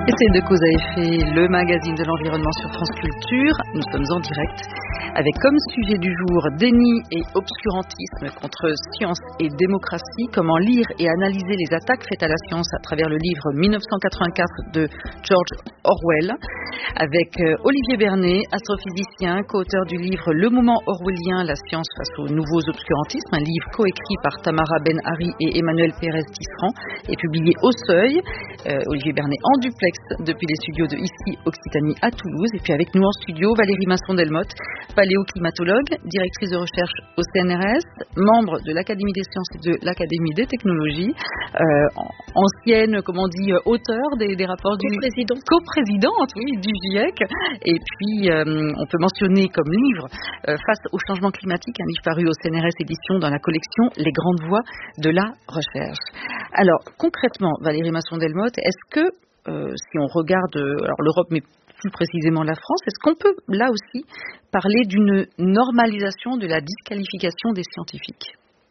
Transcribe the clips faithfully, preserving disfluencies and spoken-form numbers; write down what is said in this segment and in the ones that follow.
Et c'est de cause à effet, le magazine de l'environnement sur France Culture. Nous sommes en direct avec comme sujet du jour déni et obscurantisme contre science et démocratie. Comment lire et analyser les attaques faites à la science à travers le livre mille neuf cent quatre-vingt-quatre de George Orwell. Avec Olivier Bernet, astrophysicien, co-auteur du livre Le moment orwellien, la science face aux nouveaux obscurantismes, un livre coécrit par Tamara Ben-Hari et Emmanuel Pérez-Tisserand et publié au Seuil. Euh, Olivier Bernet en duplex depuis les studios de Ici Occitanie à Toulouse. Et puis avec nous en studio, Valérie Masson-Delmotte, paléoclimatologue, directrice de recherche au C N R S, membre de l'Académie des sciences et de l'Académie des technologies, euh, ancienne, comment on dit, auteur des, des rapports du... Co-présidente. Co-présidente, oui, du GIEC. Et puis, euh, on peut mentionner comme livre euh, Face au changement climatique, un livre paru au C N R S édition dans la collection Les grandes voies de la recherche. Alors, concrètement, Valérie Masson-Delmotte, est-ce que Euh, si on regarde alors l'Europe, mais plus précisément la France, est-ce qu'on peut là aussi parler d'une normalisation de la disqualification des scientifiques ?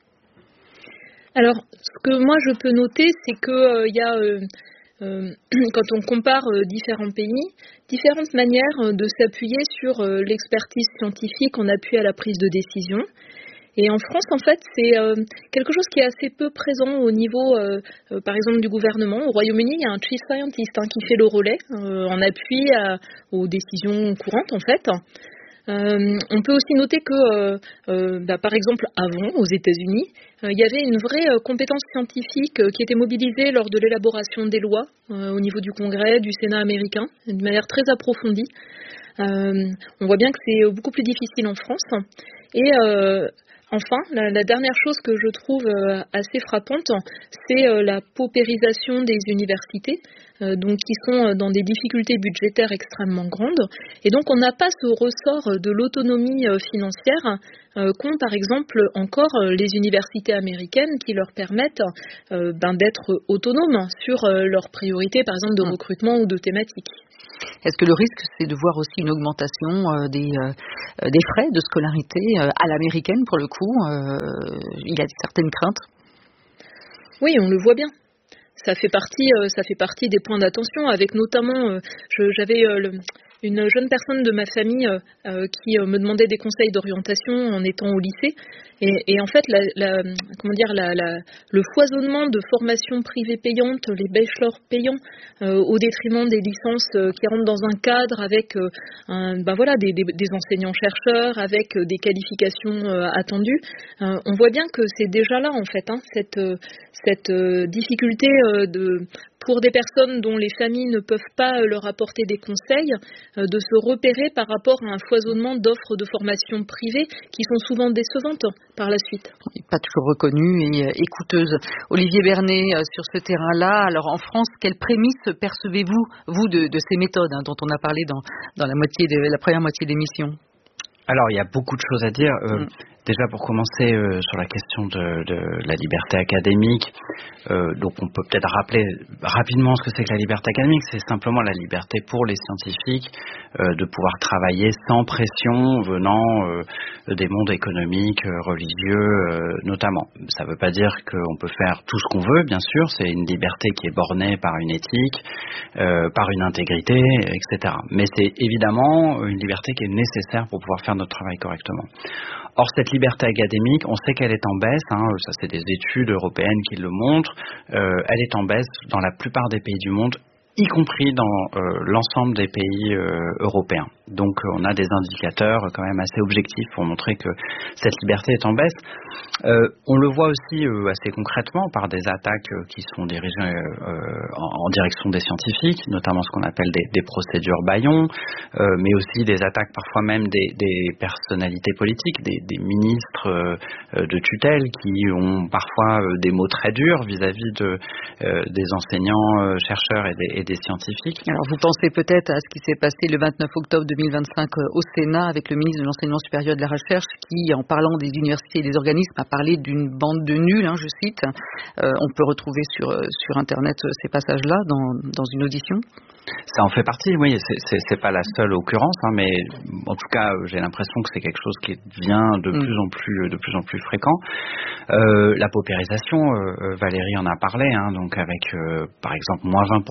Alors, ce que moi je peux noter, c'est que euh, y a, euh, euh, quand on compare euh, différents pays, différentes manières euh, de s'appuyer sur euh, l'expertise scientifique en appui à la prise de décision. Et en France, en fait, c'est euh, quelque chose qui est assez peu présent au niveau, euh, euh, par exemple, du gouvernement. Au Royaume-Uni, il y a un chief scientist hein, qui fait le relais euh, en appui à, aux décisions courantes, en fait. Euh, on peut aussi noter que, euh, euh, bah, par exemple, avant, aux États-Unis, euh, il y avait une vraie euh, compétence scientifique euh, qui était mobilisée lors de l'élaboration des lois euh, au niveau du Congrès, du Sénat américain, de manière très approfondie. Euh, on voit bien que c'est beaucoup plus difficile en France. Et euh, Enfin, la, la dernière chose que je trouve euh, assez frappante, c'est euh, la paupérisation des universités, euh, donc qui sont euh, dans des difficultés budgétaires extrêmement grandes. Et donc, on n'a pas ce ressort de l'autonomie euh, financière euh, qu'ont, par exemple, encore euh, les universités américaines qui leur permettent euh, ben, d'être autonomes sur euh, leurs priorités, par exemple, de recrutement ou de thématiques. Est-ce que le risque, c'est de voir aussi une augmentation euh, des, euh, des frais de scolarité euh, à l'américaine, pour le coup euh, il y a certaines craintes ? Oui, on le voit bien. Ça fait partie, euh, ça fait partie des points d'attention, avec notamment, euh, je, j'avais euh, le, une jeune personne de ma famille euh, euh, qui euh, me demandait des conseils d'orientation en étant au lycée. Et, et en fait, la, la, comment dire, la, la, le foisonnement de formations privées payantes, les bachelors payants, euh, au détriment des licences euh, qui rentrent dans un cadre avec euh, un, ben voilà, des, des, des enseignants-chercheurs, avec euh, des qualifications euh, attendues, euh, on voit bien que c'est déjà là, en fait, hein, cette, euh, cette euh, difficulté euh, de... pour des personnes dont les familles ne peuvent pas leur apporter des conseils, euh, de se repérer par rapport à un foisonnement d'offres de formation privées qui sont souvent décevantes par la suite. Pas toujours reconnues et, et coûteuses. Olivier Bernet, euh, sur ce terrain-là, alors en France, quelles prémices percevez-vous, vous, de, de ces méthodes hein, dont on a parlé dans, dans la, moitié de, la première moitié de l'émission ? Alors, il y a beaucoup de choses à dire. Euh, mm. Déjà, pour commencer, euh, sur la question de, de la liberté académique, euh, donc on peut peut-être rappeler rapidement ce que c'est que la liberté académique. C'est simplement la liberté pour les scientifiques euh, de pouvoir travailler sans pression venant euh, des mondes économiques, euh, religieux, euh, notamment. Ça ne veut pas dire qu'on peut faire tout ce qu'on veut, bien sûr. C'est une liberté qui est bornée par une éthique, euh, par une intégrité, et cetera. Mais c'est évidemment une liberté qui est nécessaire pour pouvoir faire notre travail correctement. Or, cette liberté académique, on sait qu'elle est en baisse, hein, ça c'est des études européennes qui le montrent, euh, elle est en baisse dans la plupart des pays du monde, y compris dans euh, l'ensemble des pays euh, européens. Donc euh, on a des indicateurs quand même assez objectifs pour montrer que cette liberté est en baisse. Euh, on le voit aussi euh, assez concrètement par des attaques euh, qui sont dirigées euh, en, en direction des scientifiques, notamment ce qu'on appelle des, des procédures bâillons, euh, mais aussi des attaques parfois même des, des personnalités politiques, des, des ministres euh, de tutelle qui ont parfois euh, des mots très durs vis-à-vis de, euh, des enseignants, euh, chercheurs et des, et des scientifiques. Alors vous pensez peut-être à ce qui s'est passé le vingt-neuf octobre deux mille vingt-cinq au Sénat avec le ministre de l'Enseignement supérieur et de la Recherche qui, en parlant des universités et des organismes, a parlé d'une bande de nuls, hein, je cite. Euh, on peut retrouver sur, sur Internet ces passages-là dans, dans une audition. Ça en fait partie, oui, c'est, c'est, c'est pas la seule occurrence, hein, mais en tout cas, j'ai l'impression que c'est quelque chose qui devient de mm. plus en plus, de plus en plus fréquent. Euh, la paupérisation, euh, Valérie en a parlé, hein, donc avec, euh, par exemple, moins vingt pour cent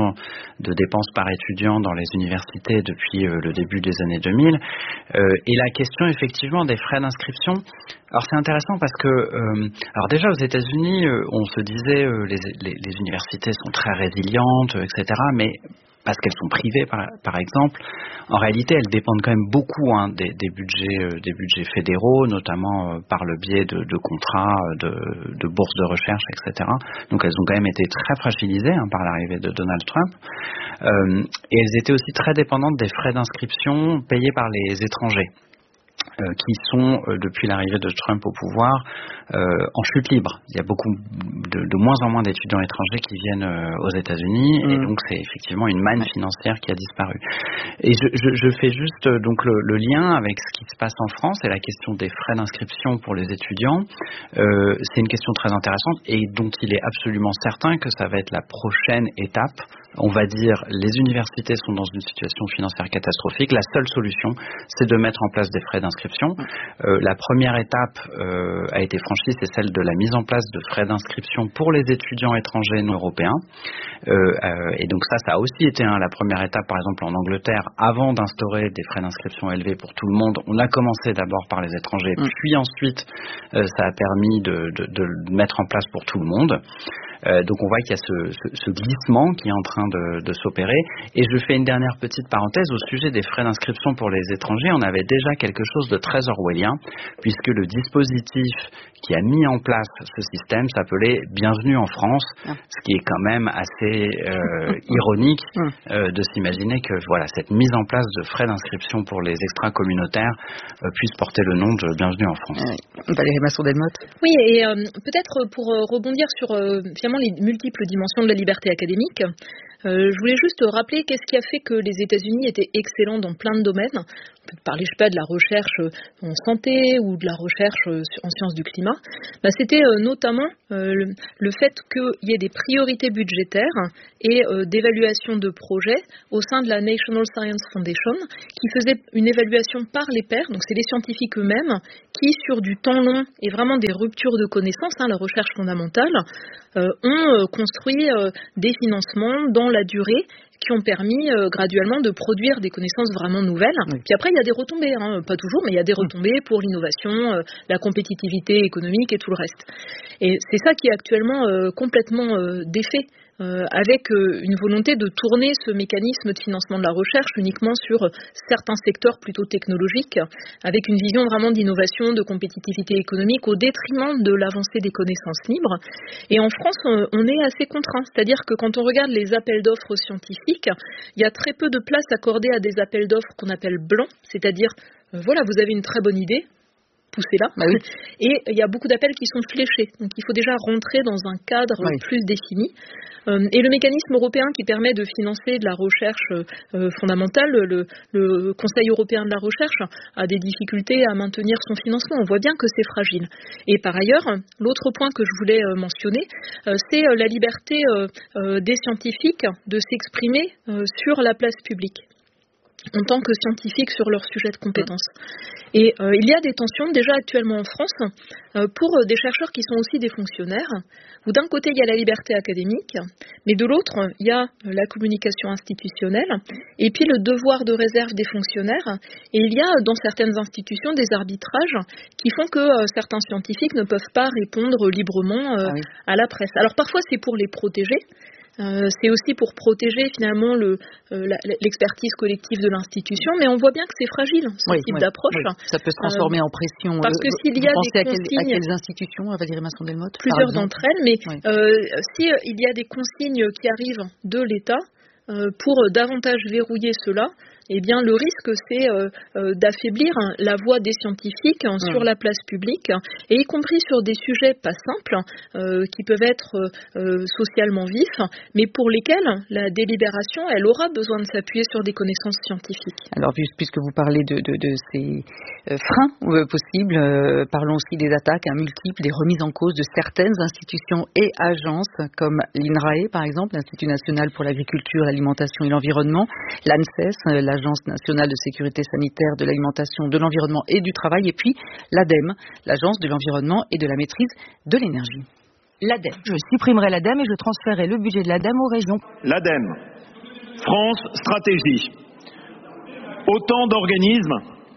augmentation de dépenses par étudiant dans les universités depuis euh, le début des années deux mille. Euh, et la question effectivement des frais d'inscription, alors c'est intéressant parce que, euh, alors déjà aux États-Unis, euh, on se disait euh, les, les, les universités sont très résilientes, et cetera. Mais parce qu'elles sont privées, par, par exemple, en réalité, elles dépendent quand même beaucoup hein, des, des budgets, euh, des budgets fédéraux, notamment euh, par le biais de, de contrats, de, de bourses de recherche, et cetera. Donc, elles ont quand même été très fragilisées hein, par l'arrivée de Donald Trump. Euh, et elles étaient aussi très dépendantes des frais d'inscription payés par les étrangers. Euh, qui sont, euh, depuis l'arrivée de Trump au pouvoir, euh, en chute libre. Il y a beaucoup de, de moins en moins d'étudiants étrangers qui viennent euh, aux États-Unis, mmh. et donc c'est effectivement une manne financière qui a disparu. Et je, je, je fais juste euh, donc le, le lien avec ce qui se passe en France et la question des frais d'inscription pour les étudiants. Euh, c'est une question très intéressante et dont il est absolument certain que ça va être la prochaine étape. On va dire, les universités sont dans une situation financière catastrophique. La seule solution, c'est de mettre en place des frais d'inscription. Euh, la première étape euh, a été franchie, c'est celle de la mise en place de frais d'inscription pour les étudiants étrangers non européens. Euh, euh, et donc ça, ça a aussi été hein, la première étape, par exemple en Angleterre, avant d'instaurer des frais d'inscription élevés pour tout le monde. On a commencé d'abord par les étrangers, mmh. puis ensuite, euh, ça a permis de, de, de le mettre en place pour tout le monde. Euh, donc on voit qu'il y a ce, ce, ce glissement qui est en train de, de s'opérer. Et je fais une dernière petite parenthèse au sujet des frais d'inscription pour les étrangers. On avait déjà quelque chose de très orwellien, puisque le dispositif qui a mis en place ce système s'appelait Bienvenue en France, ah. ce qui est quand même assez euh, ironique euh, de s'imaginer que voilà, cette mise en place de frais d'inscription pour les extra-communautaires euh, puisse porter le nom de Bienvenue en France. Euh, Valérie Masson-Delmotte. Oui, et euh, peut-être pour euh, rebondir sur euh, finalement les multiples dimensions de la liberté académique, euh, je voulais juste rappeler qu'est-ce qui a fait que les États-Unis étaient excellents dans plein de domaines. On peut parler, je sais pas, de la recherche en santé ou de la recherche en sciences du climat. Bah, c'était euh, notamment euh, le, le fait qu'il y ait des priorités budgétaires et euh, d'évaluation de projets au sein de la National Science Foundation, qui faisait une évaluation par les pairs, donc c'est les scientifiques eux-mêmes, qui sur du temps long et vraiment des ruptures de connaissances, hein, la recherche fondamentale, euh, ont euh, construit euh, des financements dans la durée qui ont permis euh, graduellement de produire des connaissances vraiment nouvelles. Oui. Puis après, il y a des retombées, hein, pas toujours, mais il y a des retombées pour l'innovation, euh, la compétitivité économique et tout le reste. Et c'est ça qui est actuellement euh, complètement euh, défait, euh, avec euh, une volonté de tourner ce mécanisme de financement de la recherche uniquement sur certains secteurs plutôt technologiques, avec une vision vraiment d'innovation, de compétitivité économique au détriment de l'avancée des connaissances libres. Et en France, on, on est assez contraint, c'est-à-dire que quand on regarde les appels d'offres scientifiques, il y a très peu de place accordée à des appels d'offres qu'on appelle blancs, c'est-à-dire, euh, voilà, vous avez une très bonne idée, poussez-la. Bah oui. Et il y a beaucoup d'appels qui sont fléchés. Donc il faut déjà rentrer dans un cadre oui. plus défini. Euh, et le mécanisme européen qui permet de financer de la recherche euh, fondamentale, le, le Conseil européen de la recherche, a des difficultés à maintenir son financement. On voit bien que c'est fragile. Et par ailleurs, l'autre point que je voulais euh, mentionner, euh, c'est euh, la liberté euh, euh, des scientifiques de s'exprimer euh, sur la place publique en tant que scientifiques sur leur sujet de compétence. Et euh, il y a des tensions déjà actuellement en France euh, pour euh, des chercheurs qui sont aussi des fonctionnaires, où d'un côté il y a la liberté académique, mais de l'autre il y a euh, la communication institutionnelle, et puis le devoir de réserve des fonctionnaires, et il y a dans certaines institutions des arbitrages qui font que euh, certains scientifiques ne peuvent pas répondre librement euh, ah oui. à la presse. Alors parfois c'est pour les protéger, Euh, c'est aussi pour protéger finalement le, euh, la, l'expertise collective de l'institution, mais on voit bien que c'est fragile ce oui, type oui, d'approche. Oui. Ça peut se transformer euh, en pression. Parce que s'il y a Vous des pensez consignes, à, quel, à quelles institutions, à Valérie Masson-Delmotte? Plusieurs d'entre elles, mais oui. euh, si euh, il y a des consignes qui arrivent de l'État euh, pour euh, davantage verrouiller cela, eh bien, le risque, c'est euh, euh, d'affaiblir hein, la voix des scientifiques hein, mmh. sur la place publique, et y compris sur des sujets pas simples, euh, qui peuvent être euh, socialement vifs, mais pour lesquels la délibération, elle aura besoin de s'appuyer sur des connaissances scientifiques. Alors, puisque vous parlez de, de, de ces euh, freins euh, possibles, euh, parlons aussi des attaques hein, multiples, des remises en cause de certaines institutions et agences, comme l'INRAE, par exemple, l'Institut national pour l'agriculture, l'alimentation et l'environnement, l'ANSES, euh, l'Agence nationale de sécurité sanitaire de l'alimentation, de l'environnement et du travail, et puis l'ADEME, l'Agence de l'environnement et de la maîtrise de l'énergie. L'ADEME. Je supprimerai l'ADEME et je transférerai le budget de l'ADEME aux régions. L'ADEME. France Stratégie. Autant d'organismes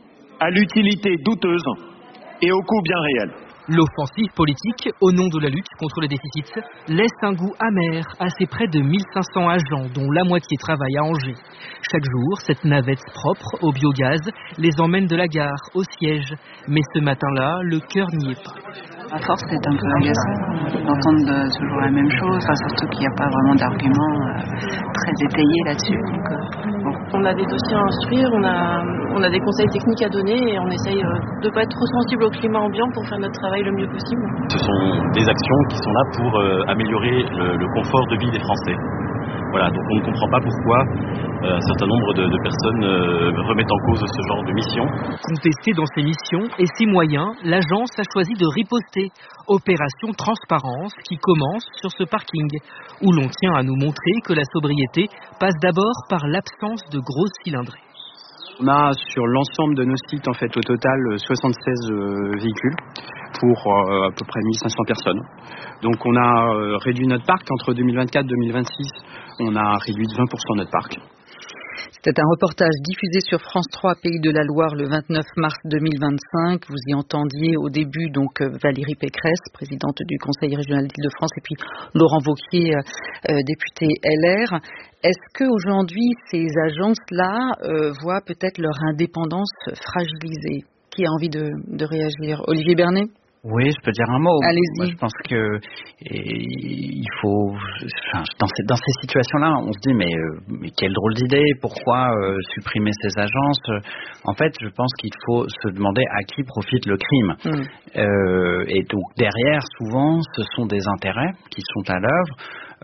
à l'utilité douteuse et au coût bien réel. L'offensive politique, au nom de la lutte contre le déficit, laisse un goût amer à ces près de mille cinq cents agents, dont la moitié travaille à Angers. Chaque jour, cette navette propre au biogaz les emmène de la gare au siège. Mais ce matin-là, le cœur n'y est pas. À force, c'est un peu agaçant d'entendre toujours la même chose, enfin, surtout qu'il n'y a pas vraiment d'arguments euh, très étayés là-dessus. Donc, euh, bon. On a des dossiers à instruire, on a, on a des conseils techniques à donner et on essaye euh, de ne pas être trop sensible au climat ambiant pour faire notre travail le mieux possible. Ce sont des actions qui sont là pour euh, améliorer le, le confort de vie des Français. Voilà, donc on ne comprend pas pourquoi euh, un certain nombre de, de personnes euh, remettent en cause ce genre de mission. Contestée dans ses missions et ses moyens, l'agence a choisi de riposter. Opération Transparence qui commence sur ce parking, où l'on tient à nous montrer que la sobriété passe d'abord par l'absence de grosses cylindrées. On a sur l'ensemble de nos sites en fait au total soixante-seize euh, véhicules pour euh, à peu près mille cinq cents personnes. Donc on a euh, réduit notre parc entre deux mille vingt-quatre et deux mille vingt-six, on a réduit de vingt pour cent notre parc. C'était un reportage diffusé sur France trois Pays de la Loire le vingt-neuf mars deux mille vingt-cinq. Vous y entendiez au début donc Valérie Pécresse, présidente du Conseil régional d'Île-de-France, et puis Laurent Wauquiez, euh, député L R. Est-ce qu'aujourd'hui ces agences-là euh, voient peut-être leur indépendance fragilisée? Qui a envie de, de réagir? Olivier Bernet? Oui, je peux dire un mot. Allez-y. Moi, je pense que et, il faut, enfin, dans ces, dans ces situations-là, on se dit mais, euh, mais quelle drôle d'idée, pourquoi euh, supprimer ces agences? En fait, je pense qu'il faut se demander à qui profite le crime. Mmh. Euh, et donc derrière, souvent, ce sont des intérêts qui sont à l'œuvre,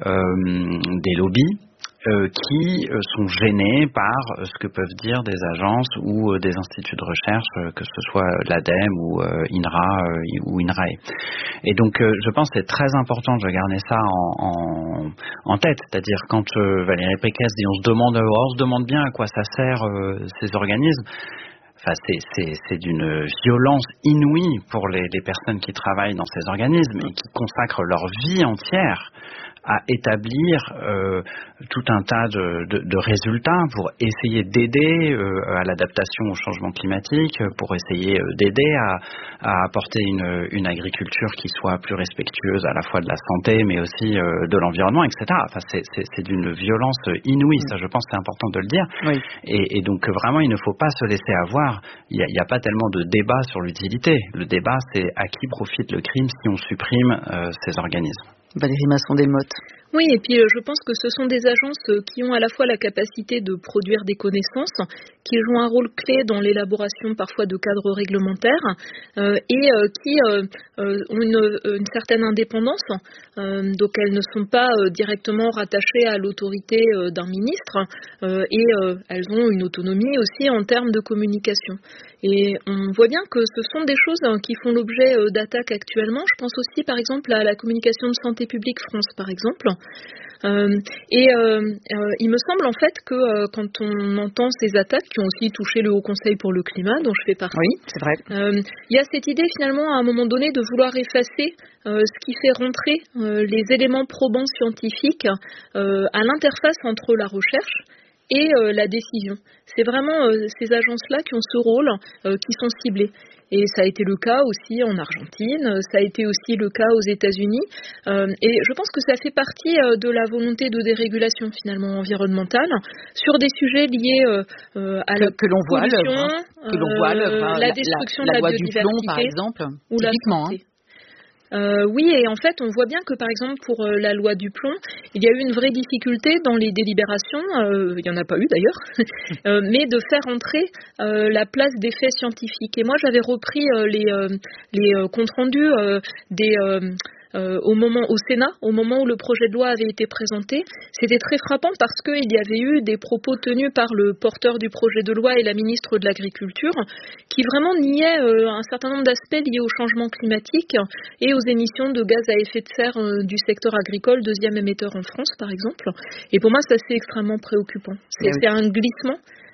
euh, des lobbies. Euh, qui euh, sont gênés par euh, ce que peuvent dire des agences ou euh, des instituts de recherche, euh, que ce soit l'ADEME ou euh, INRA euh, ou INRAE. Et donc, euh, je pense que c'est très important de garder ça en, en, en tête. C'est-à-dire, quand euh, Valérie Pécresse dit on se demande, oh, on se demande bien à quoi ça sert euh, ces organismes. Enfin, c'est, c'est, c'est d'une violence inouïe pour les, les personnes qui travaillent dans ces organismes et qui consacrent leur vie entière à établir euh, tout un tas de, de, de résultats pour essayer d'aider euh, à l'adaptation au changement climatique, pour essayer euh, d'aider à, à apporter une, une agriculture qui soit plus respectueuse à la fois de la santé mais aussi euh, de l'environnement, et cetera. Enfin, c'est, c'est, c'est d'une violence inouïe, ça je pense que c'est important de le dire. Oui. Et, et donc vraiment il ne faut pas se laisser avoir. Il n'y a, a pas tellement de débat sur l'utilité. Le débat c'est à qui profite le crime si on supprime euh, ces organismes. Valérie Masson-Delmotte. Oui, et puis euh, je pense que ce sont des agences euh, qui ont à la fois la capacité de produire des connaissances, qui jouent un rôle clé dans l'élaboration parfois de cadres réglementaires euh, et euh, qui euh, euh, ont une, une certaine indépendance. Euh, donc elles ne sont pas euh, directement rattachées à l'autorité euh, d'un ministre euh, et euh, elles ont une autonomie aussi en termes de communication. Et on voit bien que ce sont des choses hein, qui font l'objet euh, d'attaques actuellement. Je pense aussi par exemple à la communication de Santé publique France par exemple. Euh, et euh, euh, il me semble en fait que euh, quand on entend ces attaques qui ont aussi touché le Haut Conseil pour le climat dont je fais partie, oui, c'est vrai. Euh, il y a cette idée finalement à un moment donné de vouloir effacer euh, ce qui fait rentrer euh, les éléments probants scientifiques euh, à l'interface entre la recherche et euh, la décision. C'est vraiment euh, ces agences-là qui ont ce rôle, euh, qui sont ciblées. Et ça a été le cas aussi en Argentine, ça a été aussi le cas aux États-Unis. Euh, et je pense que ça fait partie euh, de la volonté de dérégulation finalement environnementale sur des sujets liés euh, à que, la que l'on voit pollution, l'œuvre, que l'on voit l'œuvre, la destruction la, la, la de la loi biodiversité, du plomb par exemple, ou la santé. Hein. Euh, oui, et en fait, on voit bien que, par exemple, pour euh, la loi du plomb, il y a eu une vraie difficulté dans les délibérations, euh, il n'y en a pas eu d'ailleurs, euh, mais de faire entrer euh, la place des faits scientifiques. Et moi, j'avais repris euh, les, euh, les euh, comptes rendus euh, des... Euh, Euh, au moment au Sénat, au moment où le projet de loi avait été présenté, c'était très frappant parce qu'il y avait eu des propos tenus par le porteur du projet de loi et la ministre de l'Agriculture qui vraiment niaient euh, un certain nombre d'aspects liés au changement climatique et aux émissions de gaz à effet de serre euh, du secteur agricole, deuxième émetteur en France par exemple. Et pour moi, ça c'est extrêmement préoccupant. C'est, oui. c'est un glissement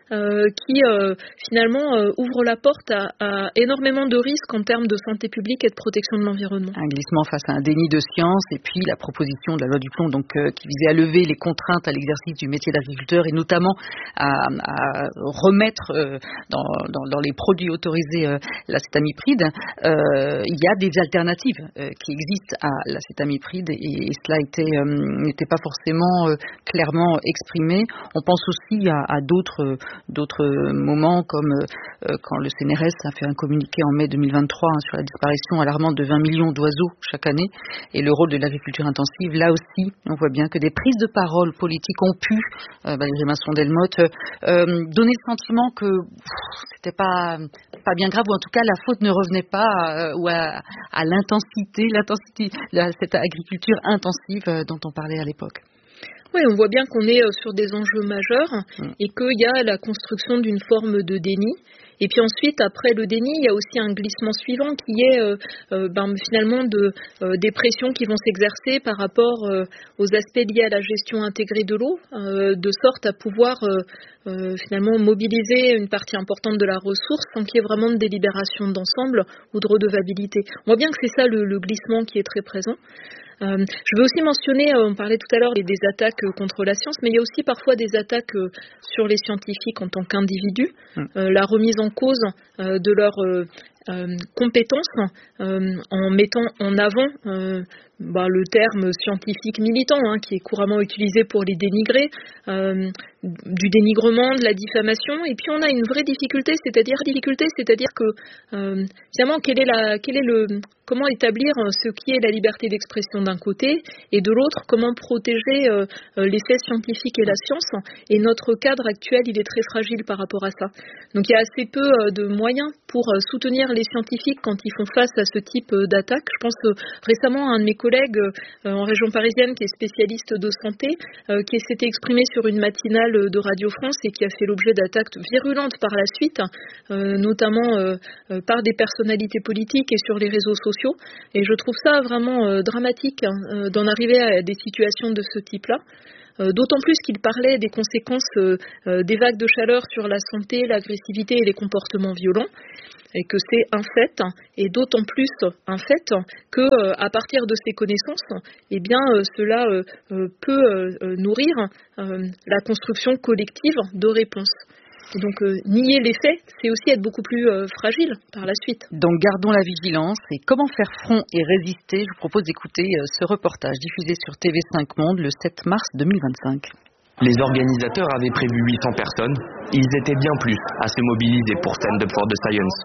euh, qui euh, finalement euh, ouvre la porte à, à énormément de risques en termes de santé publique et de protection de l'environnement. Un glissement face à un déni de science et puis la proposition de la loi Duplon donc, euh, qui visait à lever les contraintes à l'exercice du métier d'agriculteur et notamment à, à remettre euh, dans, dans, dans les produits autorisés euh, l'acétamipride. Euh, il y a des alternatives euh, qui existent à l'acétamipride et, et cela était, euh, n'était pas forcément euh, clairement exprimé. On pense aussi à, à d'autres, euh, d'autres moments comme euh, quand le C N R S a fait un communiqué en mai deux mille vingt-trois hein, sur la disparition alarmante de vingt millions d'oiseaux chaque année et le rôle de l'agriculture intensive. Là aussi, on voit bien que des prises de parole politiques ont pu, euh, Valérie Masson-Delmotte, euh, donner le sentiment que pff, c'était pas, pas bien grave, ou en tout cas la faute ne revenait pas euh, ou à, à l'intensité, l'intensité, la, cette agriculture intensive euh, dont on parlait à l'époque. Oui, on voit bien qu'on est sur des enjeux majeurs mmh. et qu'il y a la construction d'une forme de déni. Et puis ensuite, après le déni, il y a aussi un glissement suivant qui est euh, euh, ben, finalement de, euh, des pressions qui vont s'exercer par rapport euh, aux aspects liés à la gestion intégrée de l'eau, euh, de sorte à pouvoir euh, euh, finalement mobiliser une partie importante de la ressource sans qu'il y ait vraiment de délibération d'ensemble ou de redevabilité. On voit bien que c'est ça le, le glissement qui est très présent. Euh, je veux aussi mentionner, euh, on parlait tout à l'heure des, des attaques euh, contre la science, mais il y a aussi parfois des attaques euh, sur les scientifiques en tant qu'individus, euh, la remise en cause euh, de leurs euh, euh, compétences euh, en mettant en avant euh, bah, le terme scientifique militant, hein, qui est couramment utilisé pour les dénigrer, euh, du dénigrement, de la diffamation, et puis on a une vraie difficulté, c'est-à-dire difficulté, c'est-à-dire que euh, finalement, quel est la, quel est le, comment établir ce qui est la liberté d'expression d'un côté, et de l'autre, comment protéger euh, les faits scientifiques et la science, et notre cadre actuel, il est très fragile par rapport à ça. Donc il y a assez peu euh, de moyens pour euh, soutenir les scientifiques quand ils font face à ce type euh, d'attaque. Je pense euh, récemment à un de mes collègues euh, en région parisienne qui est spécialiste de santé, euh, qui s'était exprimé sur une matinale de Radio France et qui a fait l'objet d'attaques virulentes par la suite, euh, notamment euh, euh, par des personnalités politiques et sur les réseaux sociaux. Et je trouve ça vraiment euh, dramatique hein, euh, d'en arriver à des situations de ce type-là. Euh, d'autant plus qu'il parlait des conséquences euh, euh, des vagues de chaleur sur la santé, l'agressivité et les comportements violents, et que c'est un fait, et d'autant plus un fait que euh, à partir de ces connaissances, eh bien euh, cela euh, euh, peut euh, nourrir euh, la construction collective de réponses. Et donc euh, nier les faits, c'est aussi être beaucoup plus euh, fragile par la suite. Donc gardons la vigilance et comment faire front et résister. Je vous propose d'écouter euh, ce reportage diffusé sur T V cinq Monde le sept mars deux mille vingt-cinq. Les organisateurs avaient prévu huit cents personnes. Ils étaient bien plus à se mobiliser pour Stand Up for the Science.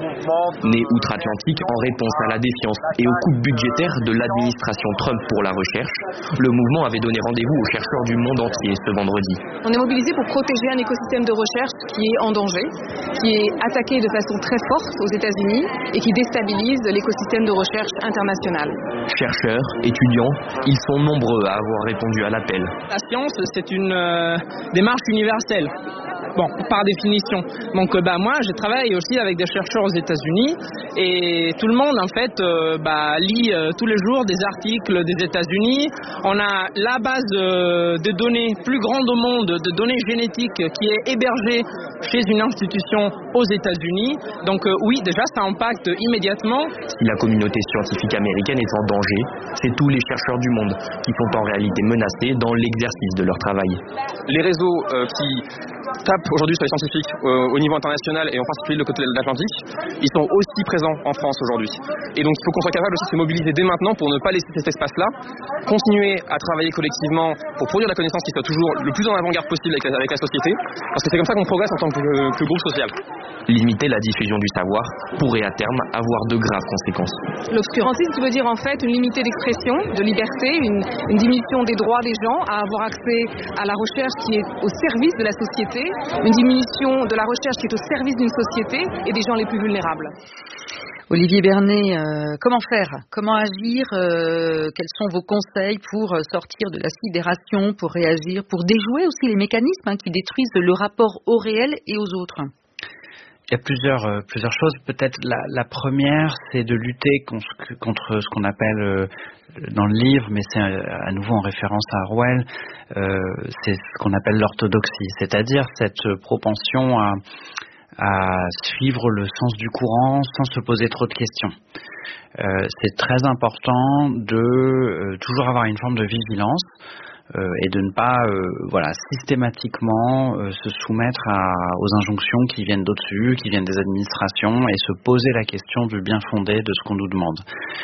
Né outre-Atlantique en réponse à la défiance et aux coupes budgétaires de l'administration Trump pour la recherche, le mouvement avait donné rendez-vous aux chercheurs du monde entier ce vendredi. On est mobilisé pour protéger un écosystème de recherche qui est en danger, qui est attaqué de façon très forte aux États-Unis et qui déstabilise l'écosystème de recherche international. Chercheurs, étudiants, ils sont nombreux à avoir répondu à l'appel. La science, c'est une une euh, démarche universelle. Bon, par définition. Donc, euh, bah, moi, je travaille aussi avec des chercheurs aux États-Unis et tout le monde, en fait, euh, bah, lit euh, tous les jours des articles des États-Unis. On a la base euh, de données plus grande au monde, de données génétiques, qui est hébergée chez une institution aux États-Unis. Donc, euh, oui, déjà, ça impacte immédiatement. Si la communauté scientifique américaine est en danger, c'est tous les chercheurs du monde qui sont en réalité menacés dans l'exercice de leur travail. Les réseaux euh, qui tapent aujourd'hui sur les scientifiques euh, au niveau international et en particulier de le côté de l'Atlantique, ils sont aussi présents en France aujourd'hui. Et donc il faut qu'on soit capable aussi de se mobiliser dès maintenant pour ne pas laisser cet espace-là, continuer à travailler collectivement pour produire de la connaissance qui soit toujours le plus en avant-garde possible avec la, avec la société, parce que c'est comme ça qu'on progresse en tant que, que groupe social. Limiter la diffusion du savoir pourrait à terme avoir de graves conséquences. L'obscurantisme, qui veut dire en fait une limitée d'expression, de liberté, une, une diminution des droits des gens à avoir accès à la recherche qui est au service de la société, une diminution de la recherche qui est au service d'une société et des gens les plus vulnérables. Olivier Bernet, euh, comment faire ? Comment agir ? euh, Quels sont vos conseils pour sortir de la sidération, pour réagir, pour déjouer aussi les mécanismes hein, qui détruisent le rapport au réel et aux autres ? Il y a plusieurs, euh, plusieurs choses. Peut-être la, la première, c'est de lutter contre, contre ce qu'on appelle euh, dans le livre, mais c'est à nouveau en référence à Orwell, euh, c'est ce qu'on appelle l'orthodoxie, c'est-à-dire cette propension à, à suivre le sens du courant sans se poser trop de questions. Euh, c'est très important de euh, toujours avoir une forme de vigilance. Euh, et de ne pas euh, voilà, systématiquement euh, se soumettre à, aux injonctions qui viennent d'au-dessus, qui viennent des administrations, et se poser la question du bien fondé de ce qu'on nous demande.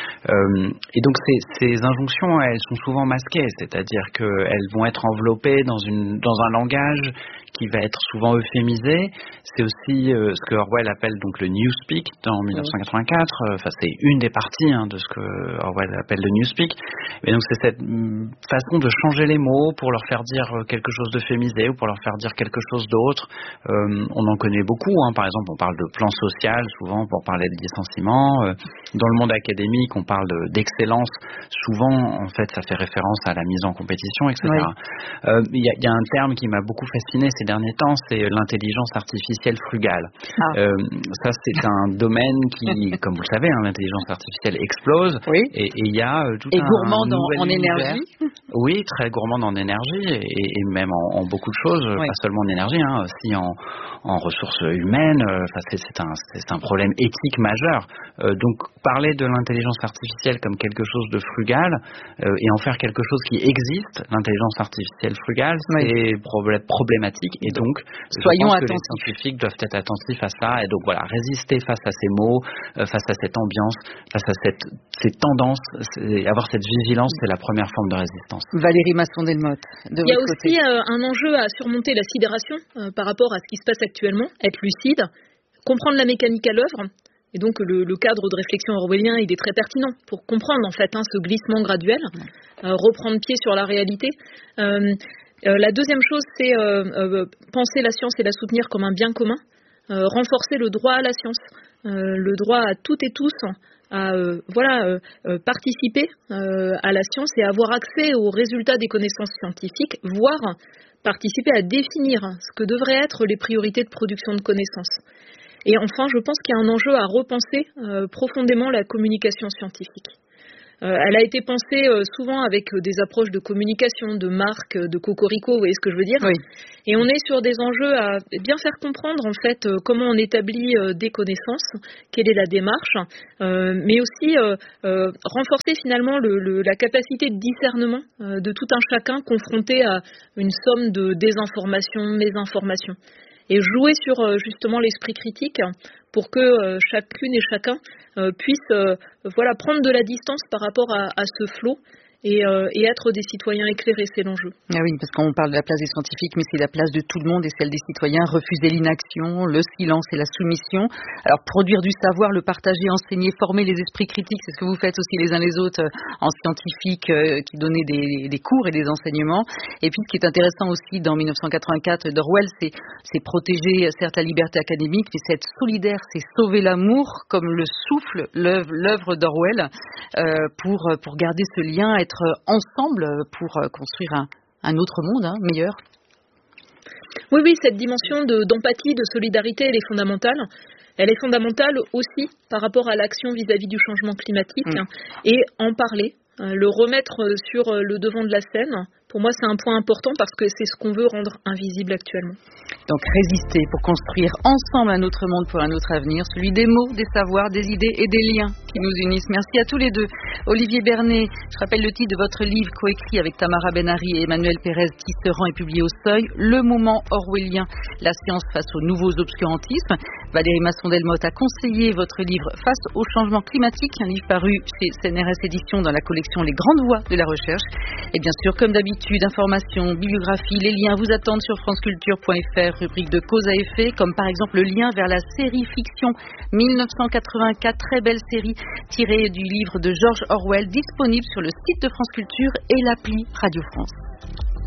Euh, et donc ces, ces injonctions, elles sont souvent masquées, c'est-à-dire qu'elles vont être enveloppées dans, une, dans un langage qui va être souvent euphémisé. C'est aussi euh, ce que Orwell appelle donc le Newspeak dans dix-neuf cent quatre-vingt-quatre. Enfin, c'est une des parties hein, de ce que Orwell appelle le Newspeak. Et donc c'est cette mm, façon de changer les mots pour leur faire dire quelque chose d'euphémisé ou pour leur faire dire quelque chose d'autre. Euh, on en connaît beaucoup. Hein. Par exemple, on parle de plan social souvent pour parler de licenciement. Euh, dans le monde académique, on parle de, d'excellence. Souvent, en fait, ça fait référence à la mise en compétition, et cetera. Il euh, y, y a un terme qui m'a beaucoup fasciné ces derniers temps, c'est l'intelligence artificielle frugale. Ah. Euh, ça, c'est un domaine qui, comme vous le savez, hein, l'intelligence artificielle explose. Oui. Et il y a tout et un gourmande nouvel en, en univers. énergie. Oui, très gourmande en énergie et, et même en, en beaucoup de choses, oui. Pas seulement en énergie, hein, aussi en, en ressources humaines. Enfin, c'est, c'est, un, c'est un problème éthique majeur. Euh, donc, parler de l'intelligence artificielle comme quelque chose de frugal euh, et en faire quelque chose qui existe, l'intelligence artificielle frugale, oui. C'est problé- problématique. Et donc, soyons je pense attentifs. que les scientifiques doivent être attentifs à ça. Et donc, voilà, résister face à ces mots, euh, face à cette ambiance, face à cette, ces tendances, avoir cette vigilance, c'est la première forme de résistance. Valérie Masson-Delmotte, de Il y a votre aussi côté. euh, un enjeu à surmonter la sidération euh, par rapport à ce qui se passe actuellement, être lucide, comprendre la mécanique à l'œuvre. Et donc le, le cadre de réflexion orwellien, il est très pertinent pour comprendre en fait hein, ce glissement graduel, euh, reprendre pied sur la réalité. Euh, euh, la deuxième chose, c'est euh, euh, penser la science et la soutenir comme un bien commun, euh, renforcer le droit à la science, euh, le droit à toutes et tous à euh, voilà euh, euh, participer euh, à la science et avoir accès aux résultats des connaissances scientifiques, voire participer à définir ce que devraient être les priorités de production de connaissances. Et enfin, je pense qu'il y a un enjeu à repenser euh, profondément la communication scientifique. Euh, elle a été pensée euh, souvent avec euh, des approches de communication, de marque, de cocorico, vous voyez ce que je veux dire ? Oui. Et on est sur des enjeux à bien faire comprendre en fait euh, comment on établit euh, des connaissances, quelle est la démarche, euh, mais aussi euh, euh, renforcer finalement le, le, la capacité de discernement euh, de tout un chacun confronté à une somme de désinformation, mésinformation. Et jouer sur euh, justement l'esprit critique pour que euh, chacune et chacun euh, puisse euh, voilà, prendre de la distance par rapport à, à ce flot et, euh, et être des citoyens éclairés, c'est l'enjeu. Ah oui, parce qu'on parle de la place des scientifiques, mais c'est la place de tout le monde et celle des citoyens. Refuser l'inaction, le silence et la soumission. Alors, produire du savoir, le partager, enseigner, former les esprits critiques, c'est ce que vous faites aussi les uns les autres en scientifiques euh, qui donnaient des, des cours et des enseignements. Et puis, ce qui est intéressant aussi dans dix-neuf cent quatre-vingt-quatre d'Orwell, c'est, c'est protéger certes la liberté académique, mais c'est être solidaire, c'est sauver l'amour, comme le souffle l'œuvre, l'œuvre d'Orwell, euh, pour, pour garder ce lien, être ensemble pour construire un, un autre monde hein, meilleur. Oui, oui, cette dimension de, d'empathie, de solidarité, elle est fondamentale. Elle est fondamentale aussi par rapport à l'action vis-à-vis du changement climatique mmh. et en parler, le remettre sur le devant de la scène. Pour moi, c'est un point important parce que c'est ce qu'on veut rendre invisible actuellement. Donc résister pour construire ensemble un autre monde pour un autre avenir, celui des mots, des savoirs, des idées et des liens qui nous unissent. Merci à tous les deux. Olivier Bernet, je rappelle le titre de votre livre coécrit avec Tamara Benari et Emmanuel Pérez Tisserand et publié au Seuil, Le moment orwellien, la science face aux nouveaux obscurantismes. Valérie Masson-Delmotte a conseillé votre livre Face au changement climatique, un livre paru chez C N R S Éditions dans la collection Les Grandes Voies de la recherche. Et bien sûr, comme d'habitude, informations, bibliographies, les liens vous attendent sur franceculture point f r, rubrique de cause à effet, comme par exemple le lien vers la série fiction dix-neuf cent quatre-vingt-quatre, très belle série tirée du livre de George Orwell, disponible sur le site de France Culture et l'appli Radio France.